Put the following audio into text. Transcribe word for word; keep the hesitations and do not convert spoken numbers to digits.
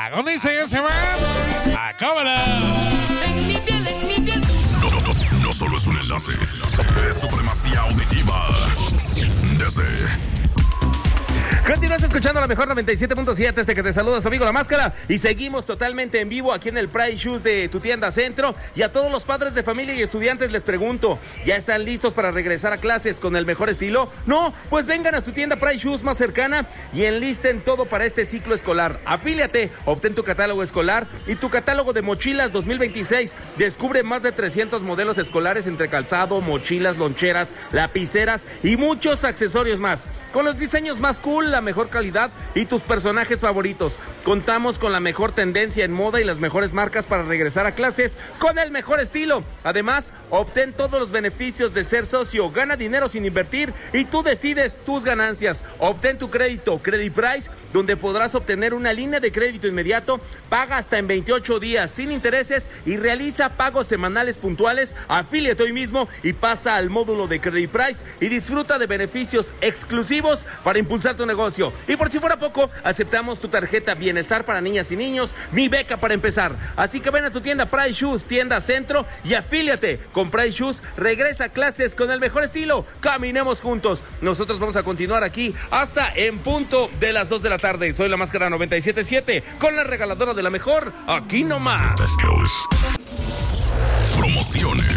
Agonice ese man. Acábala. No, no, no, no solo es un enlace, es supremacía auditiva. Desde... Continúas escuchando la mejor noventa y siete punto siete, este que te saluda su amigo La Máscara. Y seguimos totalmente en vivo aquí en el Price Shoes de tu tienda Centro. Y a todos los padres de familia y estudiantes les pregunto, ¿ya están listos para regresar a clases con el mejor estilo? No, pues vengan a tu tienda Price Shoes más cercana y enlisten todo para este ciclo escolar. Afíliate, obtén tu catálogo escolar y tu catálogo de mochilas dos mil veintiséis. Descubre más de trescientos modelos escolares entre calzado, mochilas, loncheras, lapiceras y muchos accesorios más. Con los diseños más cool, la mejor calidad y tus personajes favoritos. Contamos con la mejor tendencia en moda y las mejores marcas para regresar a clases con el mejor estilo. Además, obtén todos los beneficios de ser socio, gana dinero sin invertir y tú decides tus ganancias. Obtén tu crédito Credit Price, donde podrás obtener una línea de crédito inmediato, paga hasta en veintiocho días sin intereses y realiza pagos semanales puntuales. Afíliate hoy mismo y pasa al módulo de Credit Price y disfruta de beneficios exclusivos para impulsar tu negocio. Y por si fuera poco, aceptamos tu tarjeta Bienestar para niñas y niños, mi beca para empezar. Así que ven a tu tienda Price Shoes, tienda Centro, y afíliate. Con Price Shoes, regresa a clases con el mejor estilo. Caminemos juntos. Nosotros vamos a continuar aquí hasta en punto de las dos de la tarde. Soy La Máscara noventa y siete punto siete con la regaladora de la mejor, aquí nomás. Promociones.